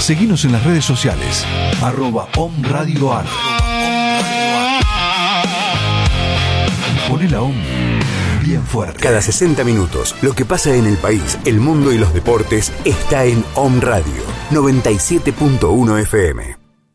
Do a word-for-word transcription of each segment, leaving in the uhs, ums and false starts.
Seguinos en las redes sociales, arroba omradioar. Poné la O M bien fuerte. Cada sesenta minutos, lo que pasa en el país, el mundo y los deportes está en O M Radio noventa y siete punto uno F M.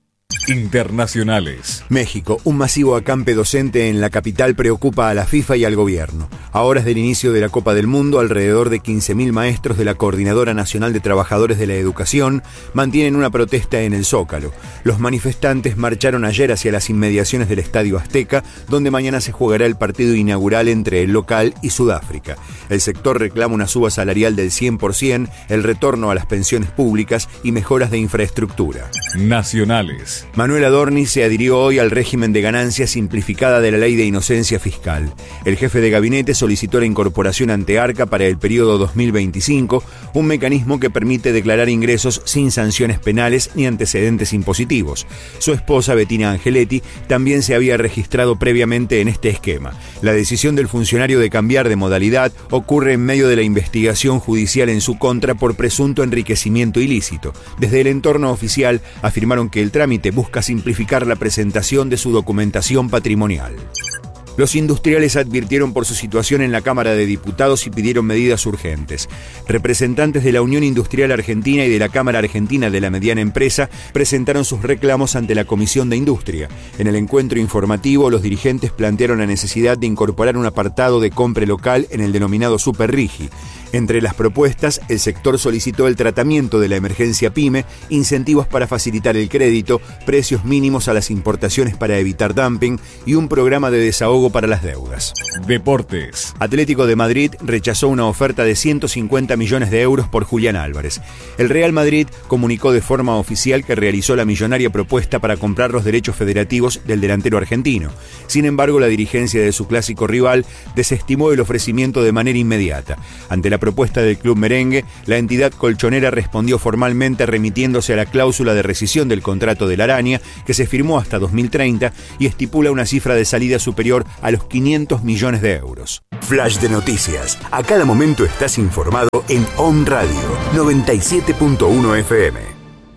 Internacionales. México, un masivo acampe docente en la capital preocupa a la FIFA y al gobierno. A horas del inicio de la Copa del Mundo, alrededor de quince mil maestros de la Coordinadora Nacional de Trabajadores de la Educación mantienen una protesta en el Zócalo. Los manifestantes marcharon ayer hacia las inmediaciones del Estadio Azteca, donde mañana se jugará el partido inaugural entre el local y Sudáfrica. El sector reclama una suba salarial del cien por ciento, el retorno a las pensiones públicas y mejoras de infraestructura. Nacionales. Manuel Adorni se adhirió hoy al régimen de ganancia simplificada de la Ley de Inocencia Fiscal. El jefe de gabinete solicitó la incorporación ante ARCA para el periodo dos mil veinticinco, un mecanismo que permite declarar ingresos sin sanciones penales ni antecedentes impositivos. Su esposa, Bettina Angeletti, también se había registrado previamente en este esquema. La decisión del funcionario de cambiar de modalidad ocurre en medio de la investigación judicial en su contra por presunto enriquecimiento ilícito. Desde el entorno oficial afirmaron que el trámite busca simplificar la presentación de su documentación patrimonial. Los industriales advirtieron por su situación en la Cámara de Diputados y pidieron medidas urgentes. Representantes de la Unión Industrial Argentina y de la Cámara Argentina de la Mediana Empresa presentaron sus reclamos ante la Comisión de Industria. En el encuentro informativo, los dirigentes plantearon la necesidad de incorporar un apartado de compra local en el denominado Super Rigi. Entre las propuestas, el sector solicitó el tratamiento de la emergencia PYME, incentivos para facilitar el crédito, precios mínimos a las importaciones para evitar dumping y un programa de desahogo para las deudas. Deportes. Atlético de Madrid rechazó una oferta de ciento cincuenta millones de euros por Julián Álvarez. El Real Madrid comunicó de forma oficial que realizó la millonaria propuesta para comprar los derechos federativos del delantero argentino. Sin embargo, la dirigencia de su clásico rival desestimó el ofrecimiento de manera inmediata. Ante la propuesta del club merengue, la entidad colchonera respondió formalmente remitiéndose a la cláusula de rescisión del contrato de la Araña, que se firmó hasta dos mil treinta y estipula una cifra de salida superior a los quinientos millones de euros. Flash de noticias. A cada momento estás informado en O M Radio noventa y siete punto uno F M.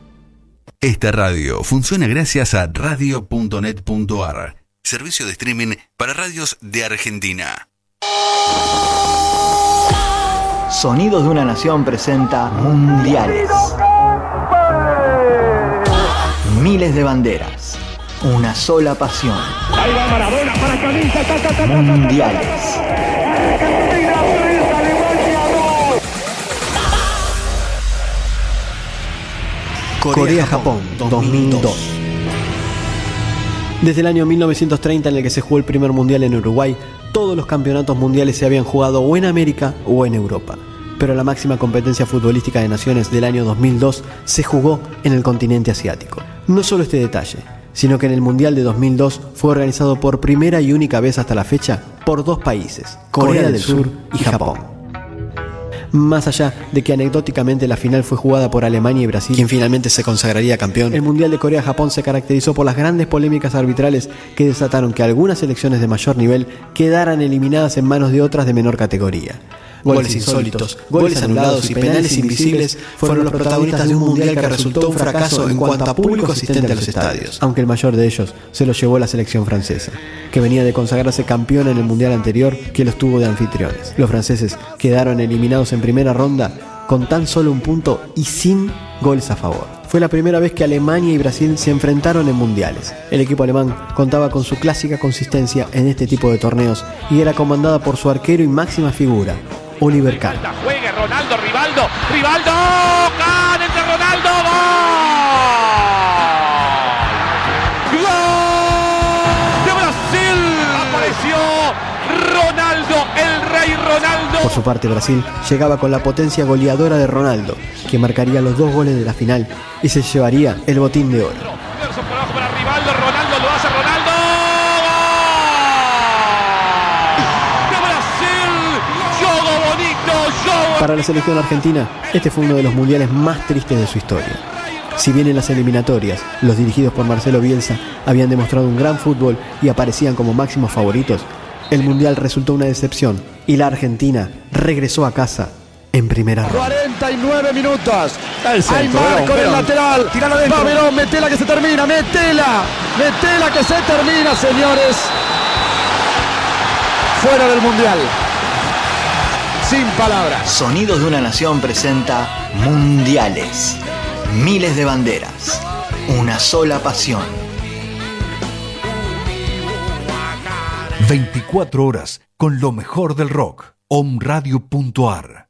Esta radio funciona gracias a radio punto net punto a r, servicio de streaming para radios de Argentina. Sonidos de una Nación presenta Mundiales. Miles de banderas, una sola pasión. Ahí va Maradona para camisa, ta, ta, ta, Mundiales. Argentina tres, Alemania dos. Corea-Japón dos mil dos. Desde el año mil novecientos treinta, en el que se jugó el primer mundial en Uruguay, todos los campeonatos mundiales se habían jugado o en América o en Europa. Pero la máxima competencia futbolística de naciones del año dos mil dos se jugó en el continente asiático. No solo este detalle, sino que en el Mundial de dos mil dos fue organizado por primera y única vez hasta la fecha por dos países, Corea, Corea del Sur y Japón. Más allá de que anecdóticamente la final fue jugada por Alemania y Brasil, quien finalmente se consagraría campeón, el Mundial de Corea-Japón se caracterizó por las grandes polémicas arbitrales que desataron que algunas selecciones de mayor nivel quedaran eliminadas en manos de otras de menor categoría. Goles insólitos, goles anulados y penales invisibles fueron los protagonistas de un mundial que resultó un fracaso en cuanto a público asistente a los estadios, aunque el mayor de ellos se lo llevó la selección francesa, que venía de consagrarse campeona en el mundial anterior, que los tuvo de anfitriones. Los franceses quedaron eliminados en primera ronda con tan solo un punto y sin goles a favor. Fue la primera vez que Alemania y Brasil se enfrentaron en mundiales. El equipo alemán contaba con su clásica consistencia en este tipo de torneos y era comandada por su arquero y máxima figura, Oliver Kahn. La juegue Ronaldo, Rivaldo, Rivaldo, Kahn entre Ronaldo, ¡gol! ¡Gol de Brasil! Apareció Ronaldo, el rey Ronaldo. Por su parte, Brasil llegaba con la potencia goleadora de Ronaldo, que marcaría los dos goles de la final y se llevaría el botín de oro. Para Rivaldo, Ronaldo lo hace Ronaldo. Para la selección argentina, este fue uno de los mundiales más tristes de su historia. Si bien en las eliminatorias, los dirigidos por Marcelo Bielsa habían demostrado un gran fútbol y aparecían como máximos favoritos, el mundial resultó una decepción y la Argentina regresó a casa en primera ronda. cuarenta y nueve minutos. El centro, Hay marco Verón, en el Verón. lateral. Tíralo adentro. Va Verón, metela que se termina. Metela. Metela que se termina, señores. Fuera del mundial. Sin palabras. Sonidos de una Nación presenta Mundiales. Miles de banderas. Una sola pasión. veinticuatro horas con lo mejor del rock. om radio punto ar